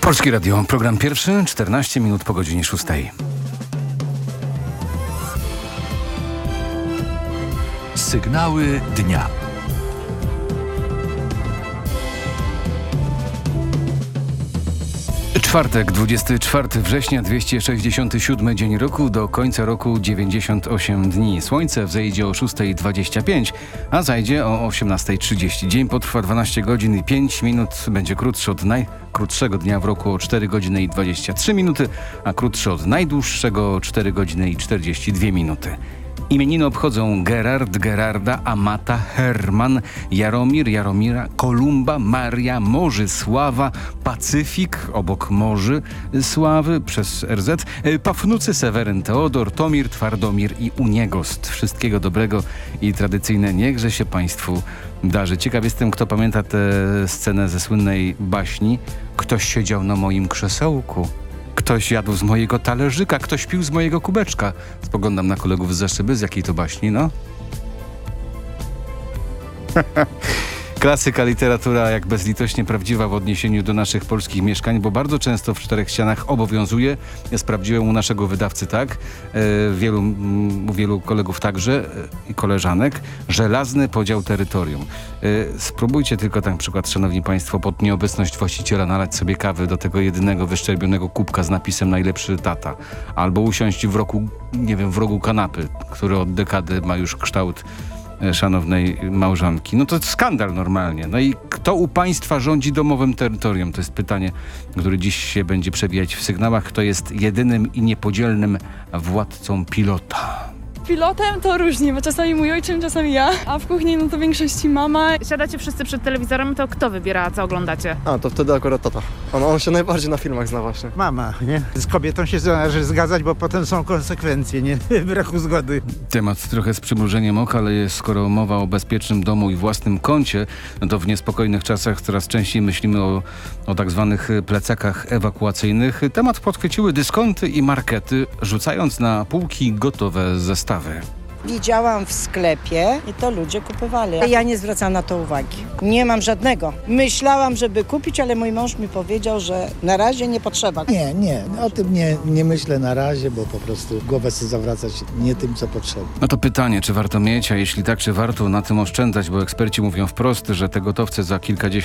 Polskie Radio, program pierwszy, 14 minut po godzinie 6. Sygnały dnia. Czwartek, 24 września, 267 dzień roku, do końca roku 98 dni. Słońce wzejdzie o 6:25, a zajdzie o 18:30. Dzień potrwa 12 godzin i 5 minut, będzie krótszy od najkrótszego dnia w roku o 4 godziny i 23 minuty, a krótszy od najdłuższego o 4 godziny i 42 minuty. Imieniny obchodzą Gerard, Gerarda, Amata, Herman, Jaromir, Jaromira, Kolumba, Maria, Morzysława, Pacyfik, obok Morzy Sławy przez RZ, Pafnucy, Seweryn, Teodor, Tomir, Twardomir i Uniegost. Wszystkiego dobrego i tradycyjne niechże się Państwu darzy. Ciekaw jestem, kto pamięta tę scenę ze słynnej baśni. Ktoś siedział na moim krzesełku. Ktoś jadł z mojego talerzyka, ktoś pił z mojego kubeczka. Spoglądam na kolegów z Zaszyby, z jakiej to baśni, no? Klasyka, literatura jak bezlitośnie prawdziwa w odniesieniu do naszych polskich mieszkań, bo bardzo często w czterech ścianach obowiązuje, ja sprawdziłem u naszego wydawcy tak, u wielu kolegów także i koleżanek, żelazny podział terytorium. Spróbujcie tylko tak, na przykład, szanowni państwo, pod nieobecność właściciela nalać sobie kawy do tego jedynego wyszczerbionego kubka z napisem najlepszy tata. Albo usiąść w rogu kanapy, który od dekady ma już kształt szanownej małżonki. No to skandal normalnie. No i kto u państwa rządzi domowym terytorium? To jest pytanie, które dziś się będzie przewijać w sygnałach. Kto jest jedynym i niepodzielnym władcą pilota? Pilotem to różnie, bo czasami mój ojczym, czasami ja, a w kuchni no to w większości mama. Siadacie wszyscy przed telewizorem, to kto wybiera, co oglądacie? A, to wtedy akurat tata. On się najbardziej na filmach zna właśnie. Mama, nie? Z kobietą się należy zgadzać, bo potem są konsekwencje, nie? Braku zgody. Temat trochę z przymrużeniem oka, ale skoro mowa o bezpiecznym domu i własnym kącie, no to w niespokojnych czasach coraz częściej myślimy o tak zwanych plecakach ewakuacyjnych. Temat podchwyciły dyskonty i markety, rzucając na półki gotowe zestawy. Widziałam w sklepie i to ludzie kupowali. Ja nie zwracam na to uwagi. Nie mam żadnego. Myślałam, żeby kupić, ale mój mąż mi powiedział, że na razie nie potrzeba. Nie, o tym nie myślę na razie, bo po prostu głowę chcę zawracać nie tym, co potrzeba. No to pytanie, czy warto mieć, a jeśli tak, czy warto na tym oszczędzać, bo eksperci mówią wprost, że te gotowce za kilkadziesiąt